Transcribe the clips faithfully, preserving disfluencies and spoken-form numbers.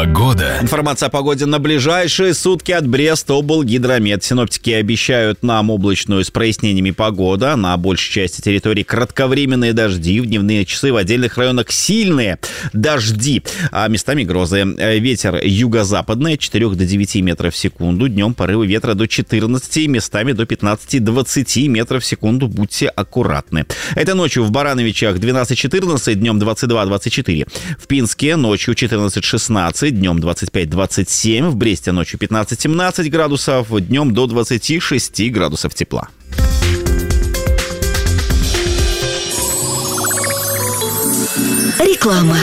Погода. Информация о погоде на ближайшие сутки от Брест-Облгидромет. Синоптики обещают нам облачную с прояснениями погода. На большей части территории кратковременные дожди. В дневные часы в отдельных районах сильные дожди, а местами грозы. Ветер юго-западный от четырёх до девяти метров в секунду. Днем порывы ветра до четырнадцати, местами до пятнадцати-двадцати метров в секунду. Будьте аккуратны. Это ночью в Барановичах двенадцать-четырнадцать, днем двадцать два-двадцать четыре. В Пинске ночью четырнадцать-шестнадцать, днем двадцать пять-двадцать семь. В Бресте ночью пятнадцать-семнадцать градусов, днем до двадцати шести градусов тепла. Реклама.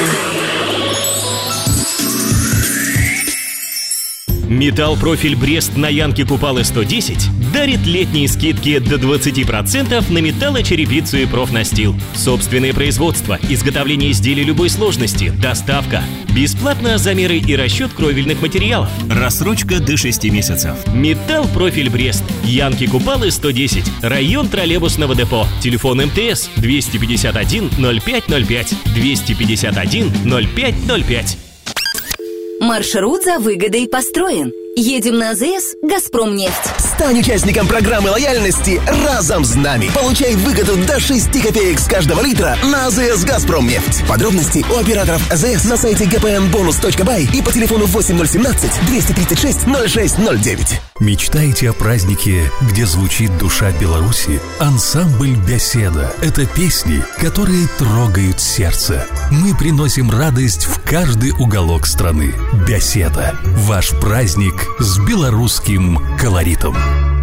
Металл-профиль Брест на Янке Купалы сто десять дарит летние скидки до двадцати процентов на металлочерепицу и профнастил. Собственное производство, изготовление изделий любой сложности, доставка. Бесплатно замеры и расчет кровельных материалов. Рассрочка до шести месяцев. Металл-профиль Брест. Янки Купалы сто десять. Район троллейбусного депо. Телефон МТС двести пятьдесят один ноль пять ноль пять. двести пятьдесят один ноль пять ноль пять. Маршрут за выгодой построен. Едем на АЗС «Газпромнефть». Стань участником программы лояльности «Разом с нами». Получай выгоду до шести копеек с каждого литра на АЗС «Газпромнефть». Подробности у операторов АЗС на сайте джи пи эн бонус точка бай и по телефону восемь ноль семнадцать двести тридцать шесть ноль шесть ноль девять. Мечтаете о празднике, где звучит душа Беларуси? Ансамбль «Беседа» — это песни, которые трогают сердце. Мы приносим радость в каждый уголок страны. «Беседа» — ваш праздник с белорусским колоритом.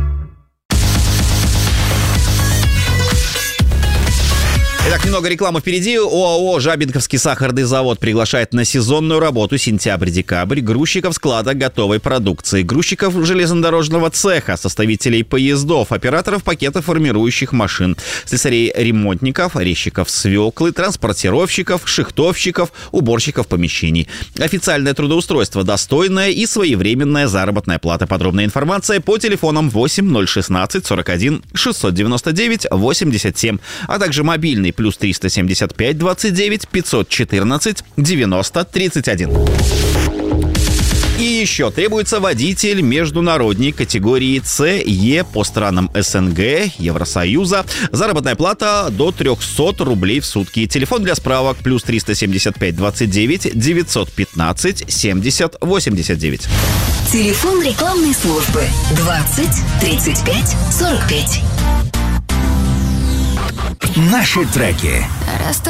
Итак, немного рекламы впереди. ОАО «Жабинковский сахарный завод» приглашает на сезонную работу сентябрь-декабрь грузчиков склада готовой продукции, грузчиков железнодорожного цеха, составителей поездов, операторов пакетов формирующих машин, слесарей-ремонтников, резчиков свеклы, транспортировщиков, шихтовщиков, уборщиков помещений. Официальное трудоустройство, достойная и своевременная заработная плата. Подробная информация по телефонам восемь ноль шестнадцать сорок один шестьсот девяносто девять восемьдесят семь, а также мобильный плюс триста семьдесят пять двадцать девять пятьсот четырнадцать девяносто тридцать один. И еще требуется водитель международной категории С-Е по странам СНГ, Евросоюза. Заработная плата до триста рублей в сутки. Телефон для справок плюс триста семьдесят пять двадцать девять девятьсот пятнадцать семьдесят восемьдесят девять. Телефон рекламной службы двадцать тридцать пять сорок пять. Наши треки. Раз